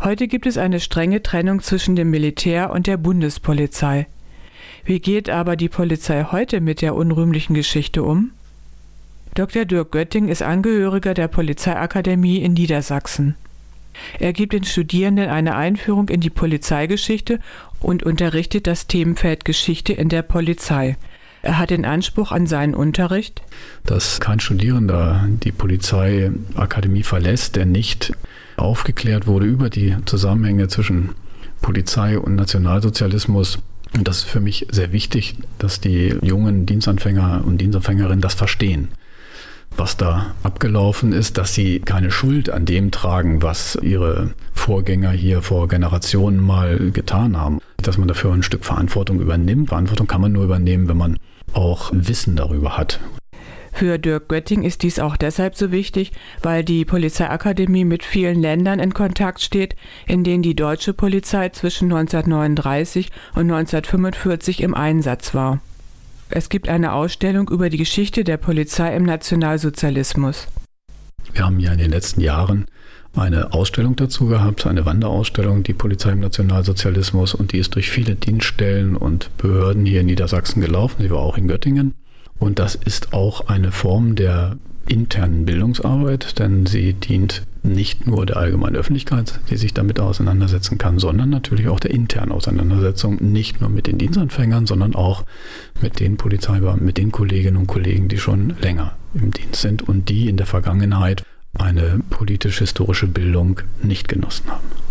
Heute gibt es eine strenge Trennung zwischen dem Militär und der Bundespolizei. Wie geht aber die Polizei heute mit der unrühmlichen Geschichte um? Dr. Dirk Götting ist Angehöriger der Polizeiakademie in Niedersachsen. Er gibt den Studierenden eine Einführung in die Polizeigeschichte und unterrichtet das Themenfeld Geschichte in der Polizei. Er hat den Anspruch an seinen Unterricht, dass kein Studierender die Polizeiakademie verlässt, der nicht aufgeklärt wurde über die Zusammenhänge zwischen Polizei und Nationalsozialismus. Und das ist für mich sehr wichtig, dass die jungen Dienstanfänger und Dienstanfängerinnen das verstehen, was da abgelaufen ist, dass sie keine Schuld an dem tragen, was ihre Vorgänger hier vor Generationen mal getan haben. Dass man dafür ein Stück Verantwortung übernimmt. Verantwortung kann man nur übernehmen, wenn man auch Wissen darüber hat. Für Dirk Götting ist dies auch deshalb so wichtig, weil die Polizeiakademie mit vielen Ländern in Kontakt steht, in denen die deutsche Polizei zwischen 1939 und 1945 im Einsatz war. Es gibt eine Ausstellung über die Geschichte der Polizei im Nationalsozialismus. Wir haben ja in den letzten Jahren eine Ausstellung dazu gehabt, eine Wanderausstellung, die Polizei im Nationalsozialismus, und die ist durch viele Dienststellen und Behörden hier in Niedersachsen gelaufen. Sie war auch in Göttingen. Und das ist auch eine Form der internen Bildungsarbeit, denn sie dient nicht nur der allgemeinen Öffentlichkeit, die sich damit auseinandersetzen kann, sondern natürlich auch der internen Auseinandersetzung, nicht nur mit den Dienstanfängern, sondern auch mit den Polizeibeamten, mit den Kolleginnen und Kollegen, die schon länger im Dienst sind und die in der Vergangenheit eine politisch-historische Bildung nicht genossen haben.